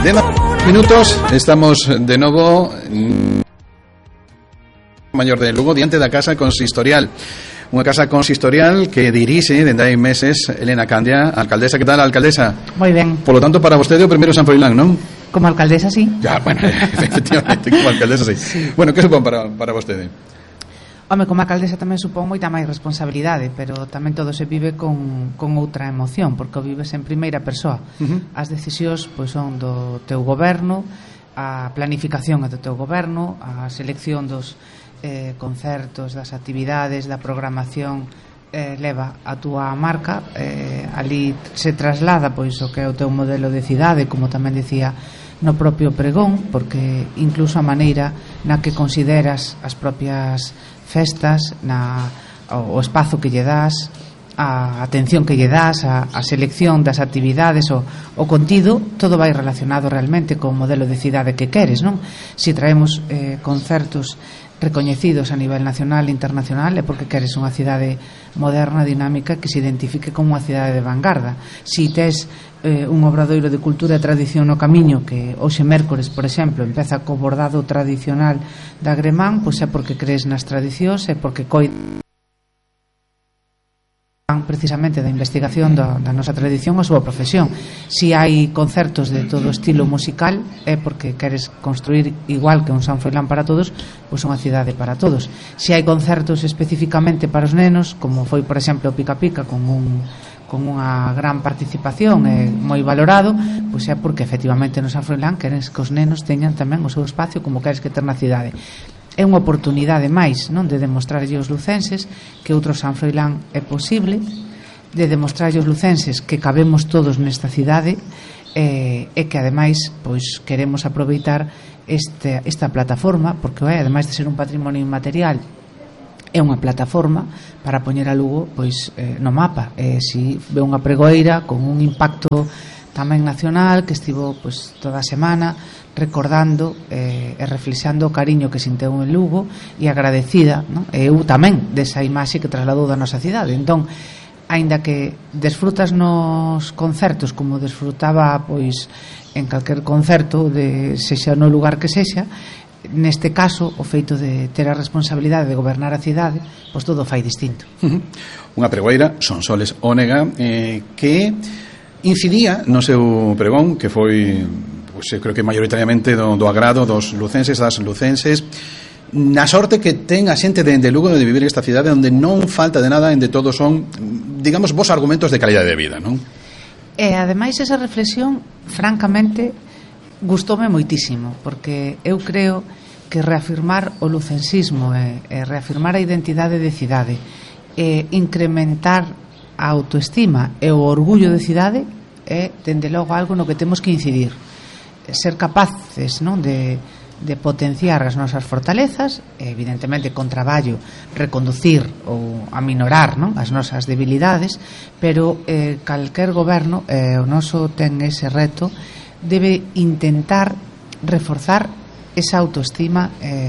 Minutos, estamos de novo Maior de Lugo, diante da Casa Consistorial. Unha casa consistorial que dirixe dende hai meses Elena Candia, alcaldesa. Que tal, alcaldesa? Moi ben. Por lo tanto, para vostede o primeiro San Froilán, non? Como alcaldesa, sí. Ya, bueno, efectivamente, como alcaldesa, sí. Sí. Bueno, que supón para vostede? Home, como alcaldesa tamén supón moita máis responsabilidade, pero tamén todo se vive con outra emoción, porque o vives en primeira persoa. As decisións pois son do teu goberno, a planificación é do teu goberno, a selección dos concertos, das actividades, da programación leva a túa marca, ali se traslada pois o que é o teu modelo de cidade, como tamén decía no propio pregón, porque incluso a maneira na que consideras as propias festas, o espazo que lle das, a atención que lle das, a selección das actividades, o contido, todo vai relacionado realmente co modelo de cidade que queres, non? Se traemos concertos recoñecidos a nivel nacional e internacional é porque queres unha cidade moderna, dinámica, que se identifique como unha cidade de vanguarda. Si tes un obradoiro de cultura e tradición no camiño, que hoxe mércores, por exemplo, empeza co bordado tradicional da Gremán, pois é porque crees nas tradicións, é porque precisamente da investigación da nosa tradición a súa profesión. Si hai concertos de todo estilo musical é porque queres construir, igual que un San Froilán para todos, pois unha cidade para todos. Si hai concertos especificamente para os nenos, como foi por exemplo o Pica Pica, con unha gran participación moi valorado, pois é porque efectivamente no San Froilán queres que os nenos teñan tamén o seu espacio como queres que ter na cidade. É unha oportunidade máis, non, de demostrarlle aos lucenses que outro San Froilán é posible, de demostrarlle aos lucenses que cabemos todos nesta cidade, e que ademais pois queremos aproveitar esta plataforma, porque ademais de ser un patrimonio inmaterial, é unha plataforma para poñer a Lugo pois no mapa. Si ve unha pregoeira con un impacto tamén nacional, que estivo pois toda a semana recordando e reflexando o cariño que sinteu en Lugo e agradecida, non? Eu tamén desa imaxe que trasladou da nosa cidade. Entón, aínda que desfrutas nos concertos como desfrutaba pois en calquer concerto, sexa no lugar que sexa, neste caso o feito de ter a responsabilidade de gobernar a cidade, pois todo fai distinto. Unha pregoeira, Sonsoles Ónega, que incidía no seu pregón, que foi, pois, creo que maioritariamente do agrado dos lucenses, das lucenses, na sorte que ten a xente de Lugo de vivir esta cidade onde non falta de nada, onde todos son, digamos, vos argumentos de calidade de vida, non? E ademais esa reflexión, francamente, gustoume moitísimo, porque eu creo que reafirmar o lucensismo e reafirmar a identidade de cidade e incrementar a autoestima e o orgullo de cidade é, dende logo, algo no que temos que incidir. Ser capaces, non, de potenciar as nosas fortalezas, evidentemente con traballo reconducir ou aminorar, non, as nosas debilidades, pero calquer goberno, o noso ten ese reto, debe intentar reforzar esa autoestima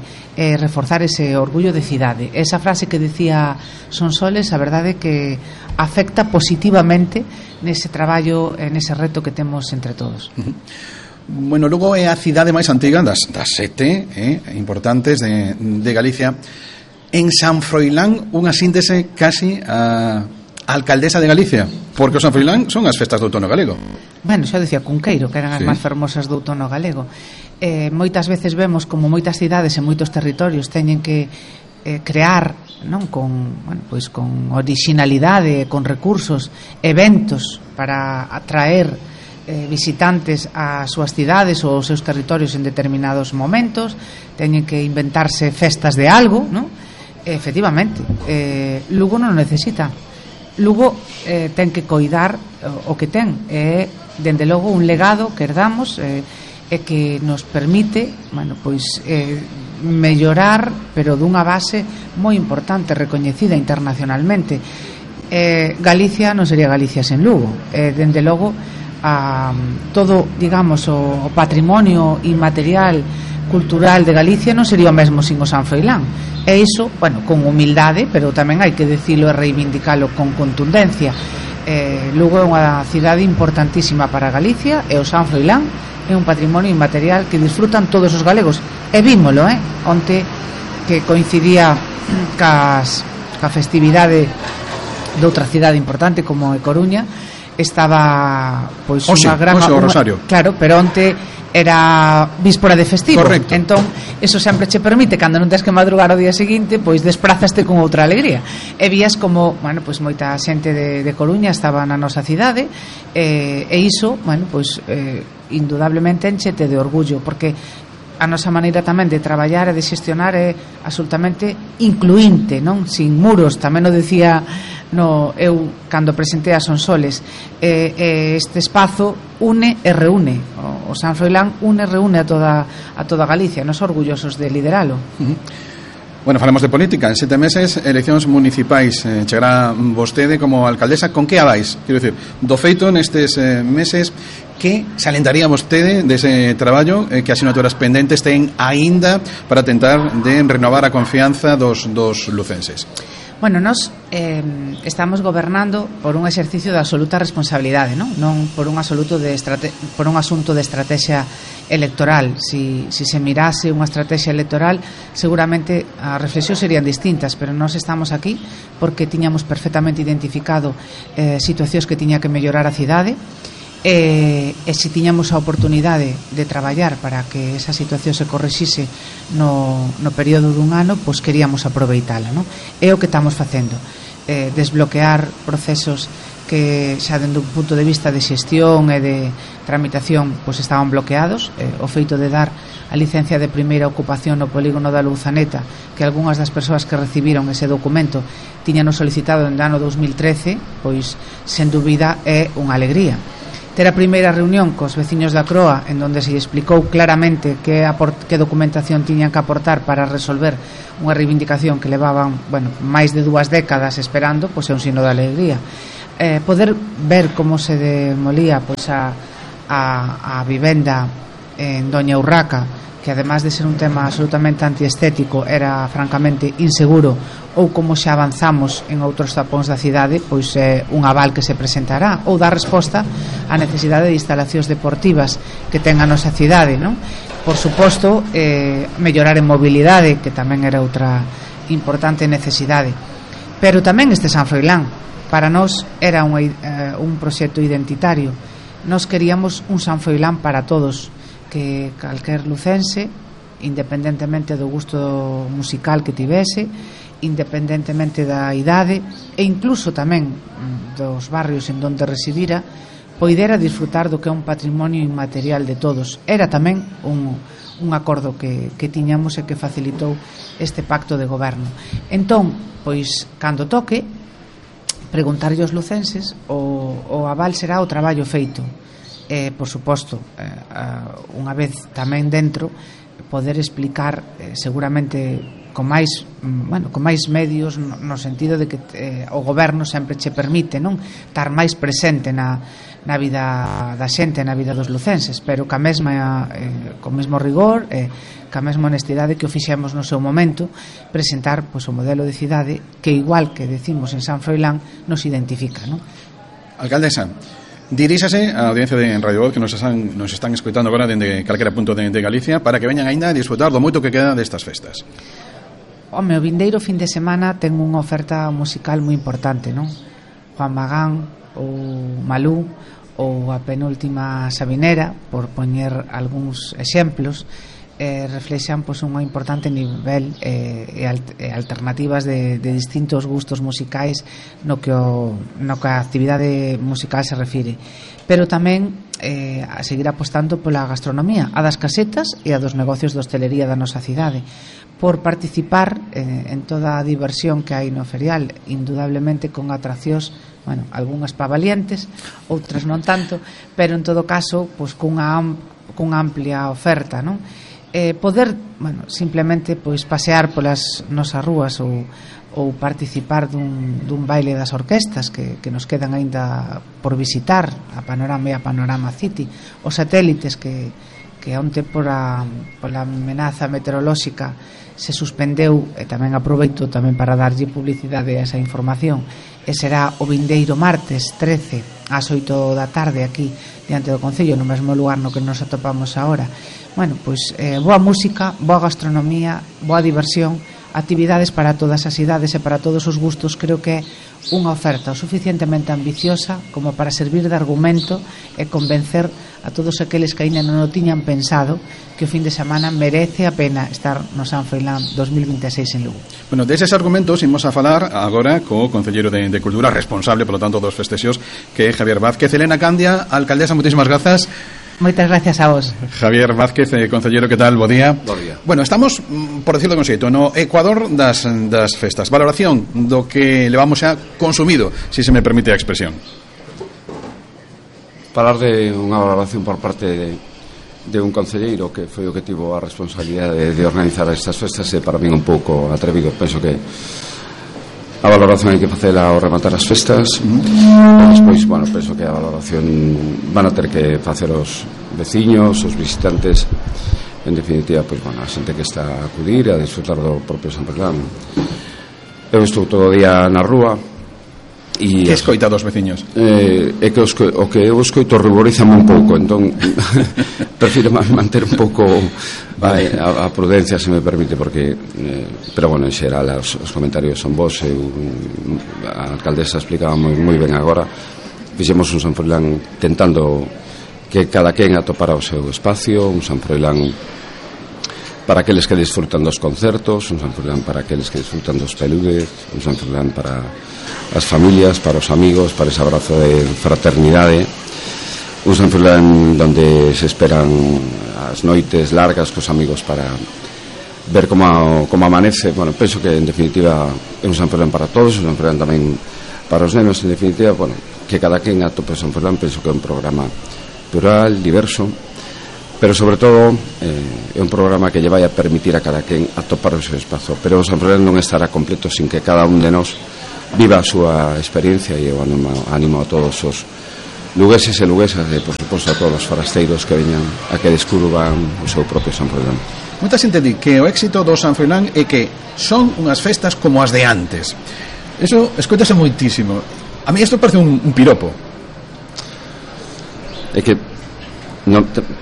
e reforzar ese orgullo de cidade. Esa frase que decía Sonsoles, a verdade é que afecta positivamente nese traballo, nese reto que temos entre todos. Bueno, Lugo é a cidade máis antiga das sete importantes de Galicia. En San Froilán, unha síntese casi a alcaldesa de Galicia, porque o San Froilán son as festas do outono galego. Bueno, xa decía Cunqueiro, que eran as máis fermosas do outono galego. Moitas veces vemos como moitas cidades e moitos territorios teñen que crear, non, con originalidade, con recursos, eventos para atraer visitantes ás súas cidades ou aos seus territorios en determinados momentos, teñen que inventarse festas de algo, non? Efectivamente, Lugo non necesita. Lugo ten que coidar o que ten, dende logo un legado que herdamos e que nos permite, bueno, pois mellorar, pero dunha base moi importante, recoñecida internacionalmente. Galicia non sería Galicia sen Lugo. Dende logo, todo, digamos, o patrimonio inmaterial cultural de Galicia non sería o mesmo sin o San Froilán. E iso, bueno, con humildade, pero tamén hai que decilo e reivindicalo con contundencia. Lugo é unha cidade importantísima para Galicia, e o San Froilán é un patrimonio inmaterial que disfrutan todos os galegos, e vímolo, onte que coincidía ca festividade de outra cidade importante como é Coruña, estaba pois unha gran Rosario. Claro, pero onte era víspora de festivo. Correcto. Entón, eso sempre che permite, cando non tens que madrugar ao día seguinte, pois desprazaste con outra alegría. E vías como, bueno, pois moita xente de Coruña estaba na nosa cidade, e iso, bueno, pois indudablemente enchete de orgullo, porque a nosa maneira tamén de traballar e de xestionar é absolutamente incluinte, non? Sin muros, tamén o decía eu cando presentei a Sonsoles, este espazo une e reúne, o San Froilán une e reúne a toda Galicia, nos orgullosos de lideralo. Bueno, falamos de política. En 7 meses, eleccións municipais. Chegará vostede como alcaldesa. Con que abais? Quero dicir, do feito nestes meses, que salentaría vostede dese traballo, que asignaturas pendentes ten aínda para tentar de renovar a confianza dos lucenses? Bueno, nós estamos gobernando por un exercicio de absoluta responsabilidade, non por un asunto de estrategia electoral. Si se mirase unha estrategia electoral, seguramente as reflexións serían distintas, pero nós estamos aquí porque tiñamos perfectamente identificado situacións que tiña que mellorar a cidade, e se tiñamos a oportunidade de traballar para que esa situación se correxise no período dun ano, pois queríamos aproveitala, non? É o que estamos facendo, desbloquear procesos que xa dende un punto de vista de xestión e de tramitación pois estaban bloqueados. O feito de dar a licencia de primeira ocupación no polígono da Louzaneta, que algunhas das persoas que recibiron ese documento tiñanos solicitado en ano 2013, pois sen dúbida é unha alegría. Ter a primeira reunión cos veciños da Croa, en donde se explicou claramente que documentación tiñan que aportar para resolver unha reivindicación que levaban, bueno, máis de 2 décadas esperando, pois é un signo de alegría. Poder ver como se demolía pois a vivenda en Doña Urraca, que además de ser un tema absolutamente antiestético era francamente inseguro, ou como xa avanzamos en outros tapóns da cidade, pois é un aval que se presentará, ou dar resposta á necesidade de instalacións deportivas que ten a nosa cidade, non? Por suposto, mellorar en mobilidade, que tamén era outra importante necesidade, pero tamén este San Froilán para nós era un proxecto identitario. Nós queríamos un San Froilán para todos, que calquer lucense, independentemente do gusto musical que tivese, independentemente da idade e incluso tamén dos barrios en donde residira, poidera disfrutar do que é un patrimonio inmaterial de todos. Era tamén un acordo que tiñamos e que facilitou este pacto de goberno. Entón, pois, cando toque, preguntarlle aos lucenses, o aval será o traballo feito. Por suposto, unha vez tamén dentro, poder explicar seguramente con máis medios, no sentido de que o goberno sempre che permite, non, estar máis presente na vida da xente, na vida dos lucenses, pero co mesmo rigor, ca mesma honestidade que o fixemos no seu momento, presentar pois o modelo de cidade que, igual que decimos en San Froilán, nos identifica, non? Alcaldesa, diríxase á audiencia de Radio Voz que nos están escoitando agora dende calquera punto de Galicia para que veñan aínda a disfrutar do moito que queda destas festas. O vindeiro fin de semana ten unha oferta musical moi importante, non? Juan Magán ou Malú ou a penúltima Sabinera, por poñer algúns exemplos, reflexan pois un importante nivel e alternativas de distintos gustos musicais no que a actividade musical se refire, pero tamén a seguir apostando pola gastronomía, a das casetas e a dos negocios de hostelería da nosa cidade, por participar en toda a diversión que hai no ferial, indudablemente con atraccións, bueno, algunhas pavalientes, outras non tanto, pero en todo caso pois cunha amplia oferta, non? Poder, bueno, simplemente pois pasear polas nosas rúas ou participar dun baile das orquestas que nos quedan aínda por visitar, a Panorama e a Panorama City, os satélites que que onte pola amenaza meteorolóxica se suspendeu, e tamén aproveito tamén para darlle publicidade a esa información, e será o vindeiro martes 13 ás 8 da tarde aquí diante do Concello, no mesmo lugar no que nos atopamos agora. Bueno, pois boa música, boa gastronomía, boa diversión, actividades para todas as idades e para todos os gustos. Creo que é unha oferta o suficientemente ambiciosa como para servir de argumento e convencer a todos aqueles que ainda non o tiñan pensado que o fin de semana merece a pena estar no San Froilán 2026 en Lugo. Bueno, deses argumentos imos a falar agora co concelleiro de Cultura, responsable, polo tanto, dos festexos, que é Javier Vázquez. Elena Candia, alcaldesa, moitísimas grazas. Moitas gracias a vos. Javier Vázquez, concelleiro, que tal? Bo día. Bo día. Bueno, estamos, por decirlo con xeito, no Ecuador das festas. Valoración do que levamos xa consumido, si se me permite a expresión. Falar de unha valoración por parte de un concelleiro que foi o que tivo a responsabilidade de organizar estas festas é para min un pouco atrevido. Penso que a valoración hai que facela ao rematar as festas e despois, bueno, penso que a valoración van a ter que facer os veciños, os visitantes, en definitiva, pois, bueno, a xente que está a acudir a disfrutar do propio San Froilán. Eu estou todo o día na rúa e que escoita dos veciños? É que o que eu escoito ruborízame un pouco, entón prefiro manter un pouco a prudencia, se me permite, porque pero bueno, en xeral os comentarios son vos. A alcaldesa explicaba moi ben agora. Fixemos un San Froilán tentando que cada quen atopara o seu espacio, un San Froilán para aqueles que disfrutan dos concertos, un San Froilán para aqueles que disfrutan dos peludes, un San Froilán para as familias, para os amigos, para ese abrazo de fraternidade, un San Froilán donde se esperan as noites largas cos amigos para ver como amanece. Bueno, penso que en definitiva é un San Froilán para todos, un San Froilán tamén para os nenos. En definitiva, bueno, que cada quen atope San Froilán. Penso que é un programa plural, diverso, pero sobre todo é un programa que lle vai a permitir a cada quen atopar o seu espazo. Pero o San Froilán non estará completo sin que cada un de nós viva a súa experiencia, e eu animo a todos os lugueses e luguesas e, por suposto, a todos os forasteiros que veñan a que descubran o seu propio San Froilán. Moita xente di que o éxito do San Froilán é que son unhas festas como as de antes. Eso escoitase moitísimo. A mí isto parece un piropo. É que non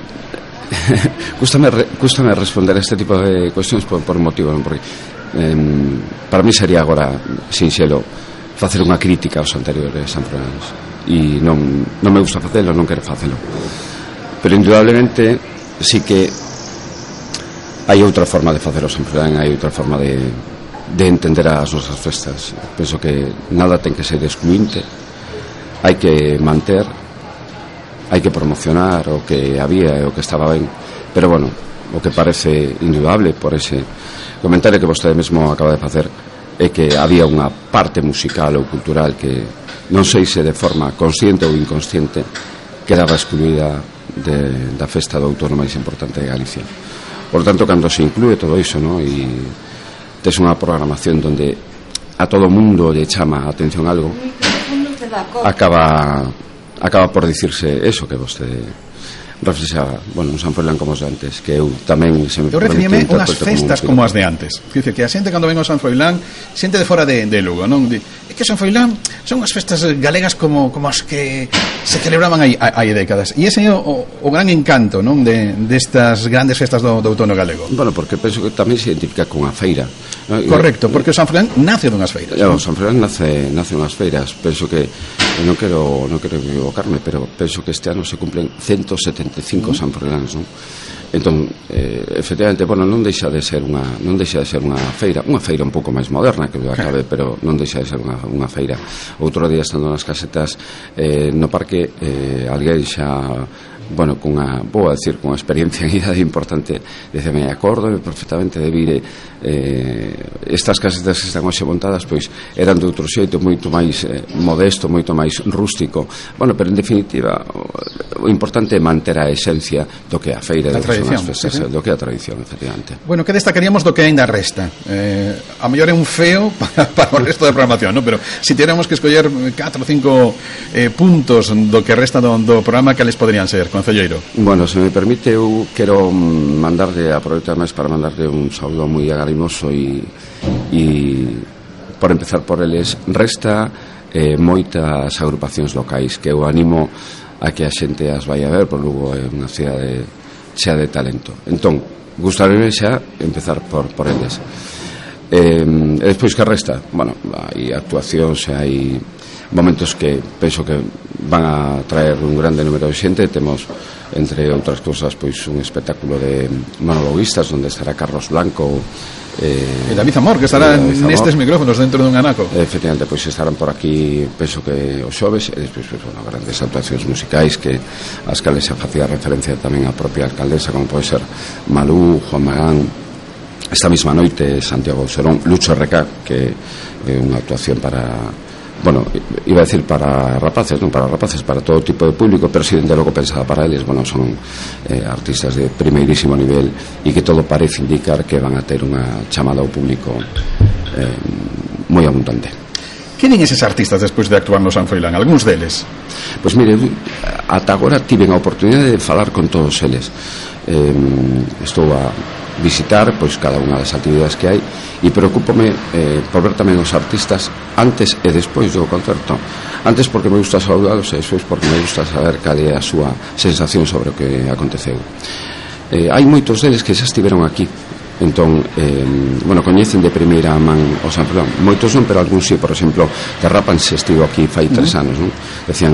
cústame responder a este tipo de cuestións por un motivo, non? Porque para mí sería agora sinxelo facer unha crítica aos anteriores San Froilán, e non me gusta facelo, non quero facelo, pero indudablemente sí que hai outra forma de facer o San Froilán, hai outra forma de entender as nosas festas. Penso que nada ten que ser excluinte, hai que manter, hai que promocionar o que había e o que estaba ben, pero bueno, o que parece indudable por ese comentario que vostede mesmo acaba de facer é que había unha parte musical ou cultural que non sei se de forma consciente ou inconsciente quedaba excluída da festa do outono máis importante de Galicia. Por tanto, cando se inclúe todo iso, ¿no? E tes unha programación donde a todo mundo lle chama a atención algo, acaba por dicirse eso que vostede reflexaba. Bueno, un San Froilán como os de antes, que eu tamén se me recibíme unhas festas como as de antes. Dice que a xente cando ven ao San Froilán, xente de fora de Lugo, non? É que San Froilán son unhas festas galegas como as que se celebraban hai décadas. E ese é o gran encanto, non, destas grandes festas do outono galego. Bueno, porque penso que tamén se identifica con a feira, ¿no? Correcto, porque o San Froilán nace dunhas feiras. O San Froilán nace unhas feiras. Penso que non quero equivocarme, pero penso que este ano se cumplen 175 San Froiláns, non? Entón, efectivamente, bueno, non deixa de ser unha feira un pouco máis moderna que o acabe, pero non deixa de ser unha feira. Outro día, estando nas casetas no parque, alguén xa, bueno, cunha experiencia en idade importante, dice, me acordo perfectamente de vir estas casetas que están hoxe montadas, pois eran de outro xeito, moito máis modesto, moito máis rústico. Bueno, pero en definitiva o importante é manter a esencia do que é a feira, do que son as festas, sí. Do que é a tradición, efectivamente. Bueno, que destacaríamos do que ainda resta? A mellor é un feo para o resto da programación, ¿no? Pero se tiéramos que escoller 4 ou 5 puntos do que resta do programa, que les poderían ser, concelleiro. Bueno, se me permite, eu quero aproveitar máis para mandarle un saúdo moi agarimoso e por empezar por eles resta moitas agrupacións locais que eu animo a que a xente as vai a ver, por Lugo é unha cidade chea de talento. Entón, gustaríame xa empezar por eles. E despois que resta, bueno, hai actuacións e hai momentos que penso que van a traer un grande número de xente. Temos, entre outras cousas, pois un espectáculo de monologuistas onde estará Carlos Blanco e David Amor, que estará nestes micrófonos dentro dun anaco. Efectivamente, pois estarán por aquí, penso que os xoves, e despois, pois, bueno, grandes actuacións musicais que as cales se facía referencia tamén a propia alcaldesa, como pode ser Malú, Juan Magán. Esta mesma noite Santiago Serón, Lucho RK, que é unha actuación para, bueno, iba a decir para rapaces, non para rapaces, para todo tipo de público, pero si dende logo pensada para eles, bueno, son artistas de primeirísimo nivel e que todo parece indicar que van a ter unha chamada ao público moi abundante. Que din eses artistas despois de actuar no San Froilán? Algúns deles? Pois mire, ata agora tiven a oportunidade de falar con todos eles. Estou a visitar pois cada unha das actividades que hai e preocúpome por ver tamén os artistas antes e despois do concerto. Antes porque me gusta saudalos e despois porque me gusta saber cal é a súa sensación sobre o que aconteceu. Hai moitos deles que xa estiveron aquí, entón, bueno, coñecen de primeira man o San Froilán. Moitos non, pero algúns sí. Por exemplo, Derrapan se estivo aquí fai 3 anos, non? Decían,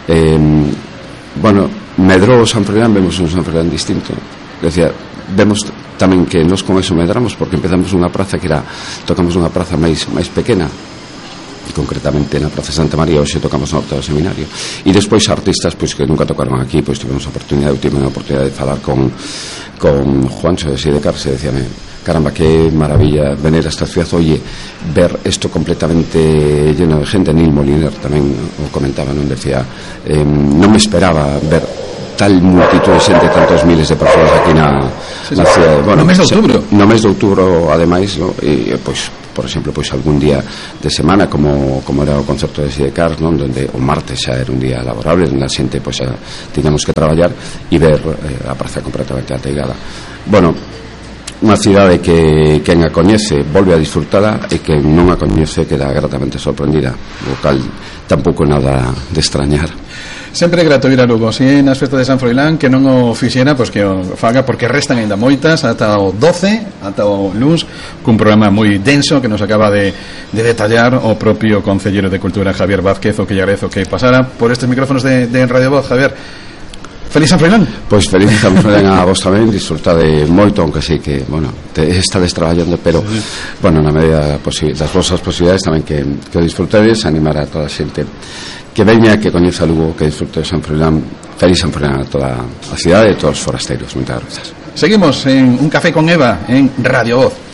bueno, medrou o San Froilán, vemos un San Froilán distinto. Decía, vemos tamén que nos con eso medramos porque empezamos unha praza que tocamos unha praza máis pequena, e concretamente na Praza Santa María, hoxe tocamos na Horta do Seminario, e despois artistas pois que nunca tocaron aquí, pois tivemos a oportunidade de falar con Juancho de Sidecar. Se decíame, caramba, que maravilla venir a esta ciudad, oye, ver esto completamente lleno de gente. Neil Moliner tamén o comentaba, non? Decía, non me esperaba ver tal multitud de xente, tantos miles de persoas aquí na cidade. Bueno, no mes de outubro. No mes de outubro, ademais, no? E, pois, por exemplo, pois algún día de semana, como era o concerto de Sidecar, non? Donde o martes xa era un día laborable, onde a xente, pois, xa tiñamos que traballar e ver a praza completamente ateigada. Bueno, unha cidade que quen a coñece volve a disfrutala e quen non a coñece queda gratamente sorprendida, o cal tampouco nada de extrañar. Sempre grato ir a Lugo, si nas festas de San Froilán, que non o fixera, pois que o faga, porque restan ainda moitas ata o 12, ata o luns, cun programa moi denso que nos acaba de detallar o propio Concelleiro de Cultura, Javier Vázquez, o que lle agradezo que pasara por estes micrófonos de Radio Voz. Javier, feliz San Froilán. Pois feliz San Froilán a vos tamén, disfrutade moito, aunque sei que, bueno, estades traballando, pero, bueno, na medida das vosas posibilidades tamén que o disfrutedes, animar a toda a xente que veña, que coñeza Lugo, que disfrute de San Froilán. Feliz San Froilán a toda a cidade e a todos os forasteiros. Moitas grazas. Seguimos en Un Café con Eva en Radio Voz.